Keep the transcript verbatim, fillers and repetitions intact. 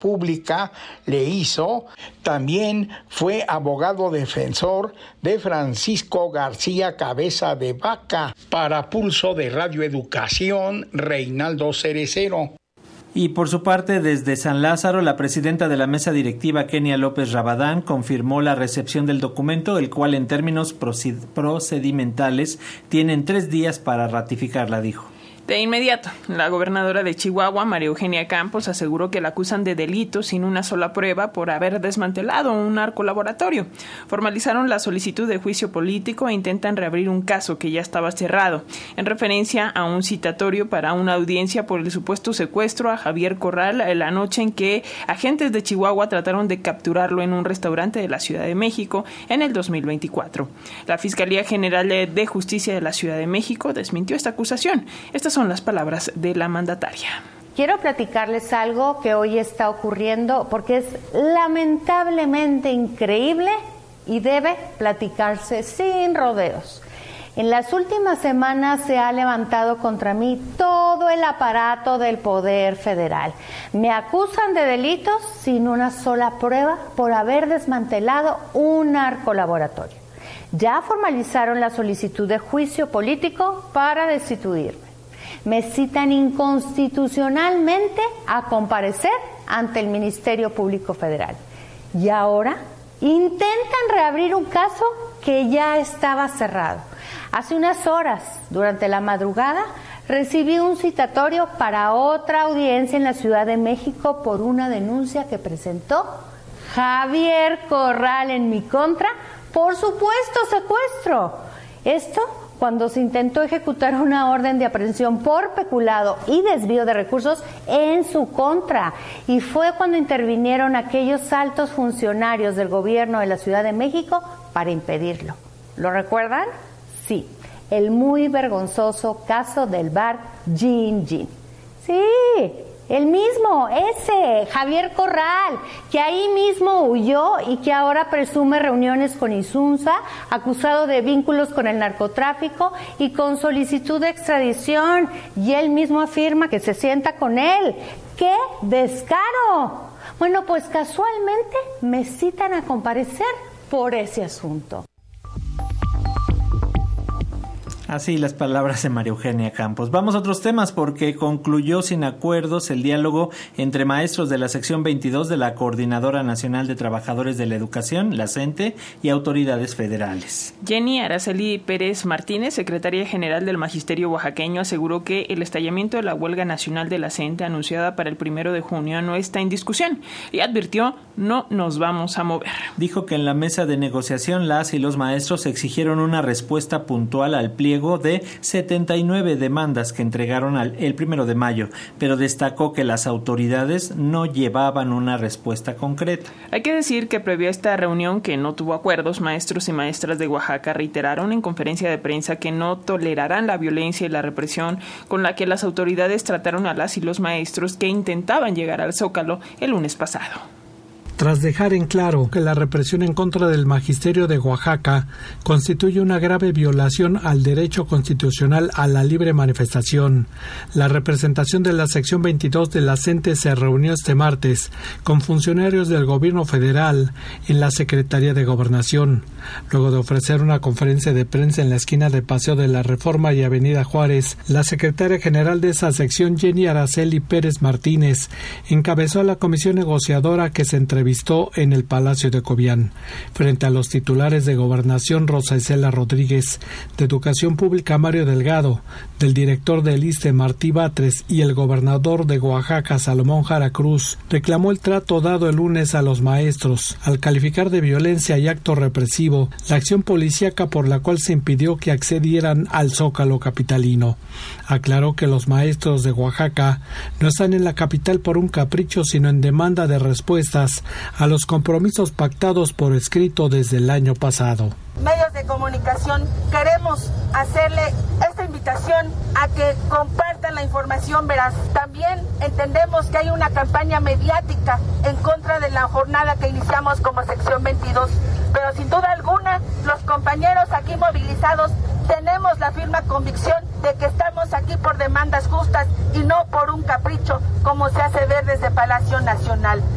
Pública le hizo. También fue abogado defensor de Francisco García Cabeza de Vaca. Para Pulso de Radio Educación, Reinaldo Cerecero. Y por su parte, desde San Lázaro, la presidenta de la mesa directiva, Kenia López Rabadán, confirmó la recepción del documento, el cual en términos procedimentales tienen tres días para ratificarla, dijo. De inmediato, la gobernadora de Chihuahua, María Eugenia Campos, aseguró que la acusan de delito sin una sola prueba por haber desmantelado un narcolaboratorio. Formalizaron la solicitud de juicio político e intentan reabrir un caso que ya estaba cerrado, en referencia a un citatorio para una audiencia por el supuesto secuestro a Javier Corral la noche en que agentes de Chihuahua trataron de capturarlo en un restaurante de la Ciudad de México en el dos mil veinticuatro. La Fiscalía General de Justicia de la Ciudad de México desmintió esta acusación. Estas son las palabras de la mandataria. Quiero platicarles algo que hoy está ocurriendo porque es lamentablemente increíble y debe platicarse sin rodeos. En las últimas semanas se ha levantado contra mí todo el aparato del Poder Federal. Me acusan de delitos sin una sola prueba por haber desmantelado un narcolaboratorio. Ya formalizaron la solicitud de juicio político para destituirme. Me citan inconstitucionalmente a comparecer ante el Ministerio Público Federal. Y ahora intentan reabrir un caso que ya estaba cerrado. Hace unas horas, durante la madrugada, recibí un citatorio para otra audiencia en la Ciudad de México por una denuncia que presentó Javier Corral en mi contra por supuesto secuestro. Esto cuando se intentó ejecutar una orden de aprehensión por peculado y desvío de recursos en su contra. Y fue cuando intervinieron aquellos altos funcionarios del gobierno de la Ciudad de México para impedirlo. ¿Lo recuerdan? Sí, el muy vergonzoso caso del bar Gin Gin. Sí, el mismo, ese, Javier Corral, que ahí mismo huyó y que ahora presume reuniones con Insunza, acusado de vínculos con el narcotráfico y con solicitud de extradición. Y él mismo afirma que se sienta con él. ¡Qué descaro! Bueno, pues casualmente me citan a comparecer por ese asunto. Así las palabras de María Eugenia Campos. Vamos a otros temas porque concluyó sin acuerdos el diálogo entre maestros de la sección veintidós de la Coordinadora Nacional de Trabajadores de la Educación, la CENTE, y autoridades federales. Jenny Araceli Pérez Martínez, secretaria general del Magisterio Oaxaqueño, aseguró que el estallamiento de la huelga nacional de la CENTE anunciada para el primero de junio no está en discusión y advirtió: no nos vamos a mover. Dijo que en la mesa de negociación las y los maestros exigieron una respuesta puntual al pliego de setenta y nueve demandas que entregaron al, el primero de mayo, pero destacó que las autoridades no llevaban una respuesta concreta. Hay que decir que previo a esta reunión, que no tuvo acuerdos, maestros y maestras de Oaxaca reiteraron en conferencia de prensa que no tolerarán la violencia y la represión con la que las autoridades trataron a las y los maestros que intentaban llegar al Zócalo el lunes pasado. Tras dejar en claro que la represión en contra del Magisterio de Oaxaca constituye una grave violación al derecho constitucional a la libre manifestación, la representación de la sección veintidós de la CENTE se reunió este martes con funcionarios del gobierno federal en la Secretaría de Gobernación, luego de ofrecer una conferencia de prensa en la esquina de Paseo de la Reforma y Avenida Juárez. La secretaria general de esa sección, Jenny Araceli Pérez Martínez, encabezó a la comisión negociadora que se entrevistó en el Palacio de Cobián, frente a los titulares de Gobernación Rosa Isela Rodríguez, de Educación Pública Mario Delgado, del director del ISSSTE Martí Batres y el gobernador de Oaxaca Salomón Jara Cruz. Reclamó el trato dado el lunes a los maestros, al calificar de violencia y acto represivo la acción policíaca por la cual se impidió que accedieran al Zócalo capitalino. Aclaró que los maestros de Oaxaca no están en la capital por un capricho, sino en demanda de respuestas a los compromisos pactados por escrito desde el año pasado. Medios de comunicación, queremos hacerle esta invitación a que compartan la información veraz. También entendemos que hay una campaña mediática en contra de la jornada que iniciamos como sección veintidós, pero sin duda alguna los compañeros aquí movilizados tenemos la firme convicción de que estamos aquí por demandas justas y no por un capricho como se hace ver desde Palacio Nacional.